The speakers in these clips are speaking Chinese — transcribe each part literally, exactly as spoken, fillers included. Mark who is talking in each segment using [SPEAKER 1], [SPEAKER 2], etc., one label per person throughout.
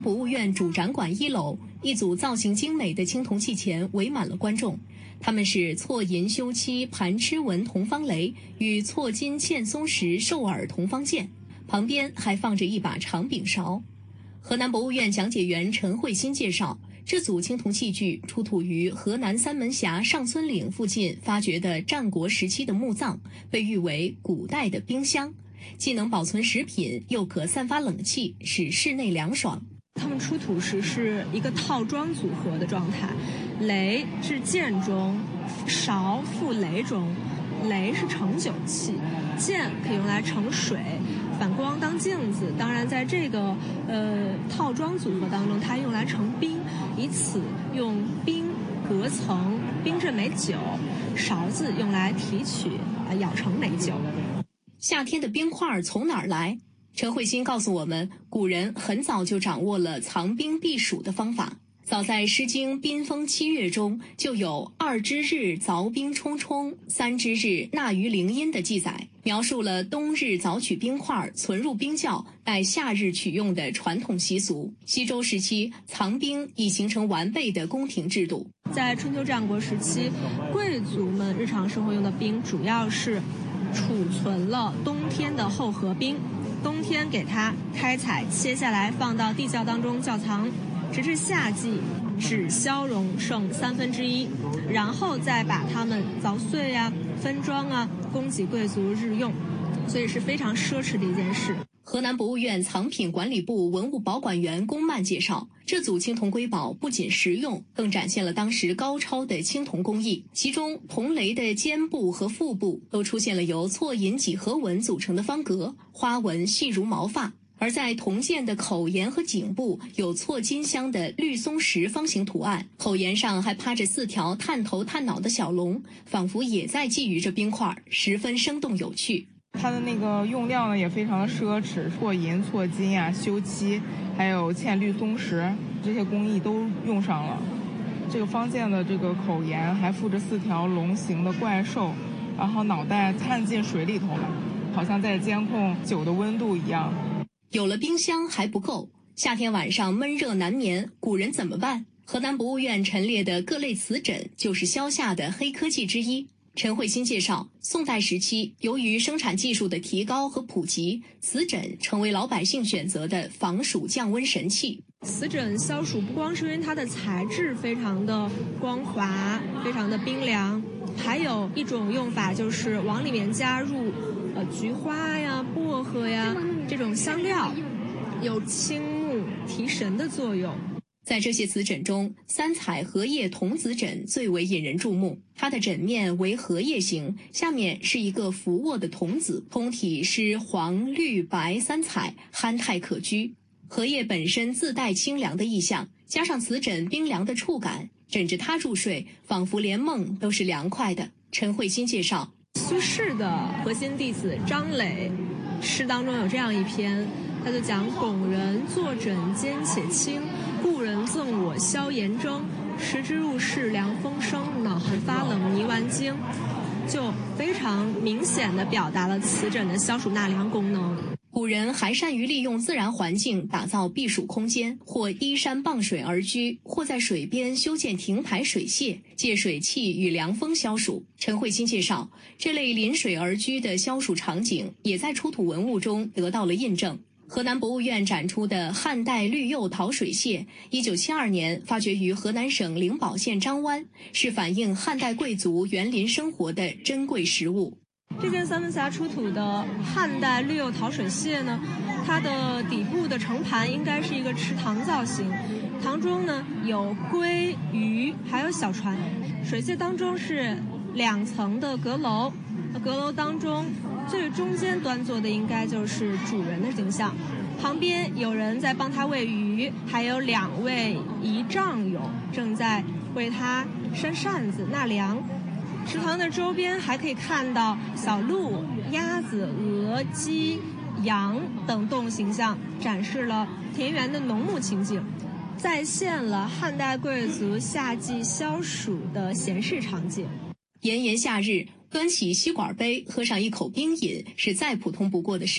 [SPEAKER 1] 博物院主展馆一楼，一组造型精美的青铜器前围满了观众。他们是错银修漆盘螭纹铜方雷与错金嵌松石兽耳铜方剑，旁边还放着一把长柄勺。河南博物院讲解员陈慧欣介绍，这组青铜器具出土于河南三门峡上村岭附近发掘的战国时期的墓葬，被誉为古代的冰箱，既能保存食品，又可散发冷气，使室内凉爽。
[SPEAKER 2] 他们出土时是一个套装组合的状态，雷是剑中，勺附雷中，雷是盛酒器，剑可以用来盛水，反光当镜子。当然在这个呃套装组合当中，它用来盛冰，以此用冰隔层冰镇美酒，勺子用来提取啊舀成美酒。
[SPEAKER 1] 夏天的冰块从哪儿来？陈慧欣告诉我们，古人很早就掌握了藏冰避暑的方法。早在《诗经·宾风七月》中就有二之日凿冰冲冲，三之日纳于陵阴的记载，描述了冬日凿取冰块存入冰窖，待夏日取用的传统习俗。西周时期，藏冰已形成完备的宫廷制度。
[SPEAKER 2] 在春秋战国时期，贵族们日常生活用的冰主要是储存了冬天的厚荷冰，冬天给它开采切下来放到地窖当中窖藏，直至夏季只消融剩三分之一，然后再把它们凿碎啊、分装啊，供给贵族日用，所以是非常奢侈的一件事。
[SPEAKER 1] 河南博物院藏品管理部文物保管员龚曼介绍，这组青铜瑰宝不仅实用，更展现了当时高超的青铜工艺。其中，铜雷的肩部和腹部都出现了由错银几何纹组成的方格，花纹细如毛发。而在铜剑的口沿和颈部有错金镶的绿松石方形图案，口沿上还趴着四条探头探脑的小龙，仿佛也在觊觎着冰块，十分生动有趣。
[SPEAKER 3] 它的那个用料呢也非常的奢侈，错银、错金啊、修漆，还有嵌绿松石，这些工艺都用上了。这个方剑的这个口沿还附着四条龙形的怪兽，然后脑袋探进水里头了，好像在监控酒的温度一样。
[SPEAKER 1] 有了冰箱还不够，夏天晚上闷热难眠，古人怎么办？河南博物院陈列的各类瓷枕就是消夏的黑科技之一。陈慧欣介绍，宋代时期，由于生产技术的提高和普及，瓷枕成为老百姓选择的防暑降温神器。
[SPEAKER 2] 瓷枕消暑不光是因为它的材质非常的光滑，非常的冰凉，还有一种用法就是往里面加入呃菊花呀、薄荷呀这种香料，有清目提神的作用。
[SPEAKER 1] 在这些瓷枕中，三彩荷叶童子枕最为引人注目。它的枕面为荷叶形，下面是一个俯卧的童子，通体是黄、绿、白三彩，憨态可掬。荷叶本身自带清凉的意象，加上瓷枕冰凉的触感，枕着它入睡，仿佛连梦都是凉快的。陈慧欣介绍，
[SPEAKER 2] 苏轼的核心弟子张磊诗当中有这样一篇，他就讲拱人坐枕坚且轻，故人赠我消炎蒸，时之入室凉风生，脑痕发冷泥丸精，就非常明显地表达了瓷枕的消暑纳凉功能。
[SPEAKER 1] 古人还善于利用自然环境打造避暑空间，或依山傍水而居，或在水边修建亭台水榭，借水汽与凉风消暑。陈慧欣介绍，这类临水而居的消暑场景也在出土文物中得到了印证。河南博物院展出的汉代绿釉陶水榭，一九七二年发掘于河南省灵宝县张湾，是反映汉代贵族园林生活的珍贵实物。
[SPEAKER 2] 这件三门峡出土的汉代绿釉陶水榭呢，它的底部的盛盘应该是一个池塘造型，塘中呢有龟、鱼，还有小船。水榭当中是两层的阁楼，阁楼当中最中间端坐的应该就是主人的形象，旁边有人在帮他喂鱼，还有两位仪仗友正在为他扇扇子纳凉。池塘的周边还可以看到小鹿、鸭子、鹅、鸡、羊等动物形象，展示了田园的农牧情景，再现了汉代贵族夏季消暑的闲适场景。
[SPEAKER 1] 炎炎夏日，端起吸管杯喝上一口冰饮是再普通不过的事。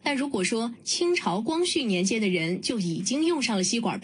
[SPEAKER 1] 但如果说清朝光绪年间的人就已经用上了吸管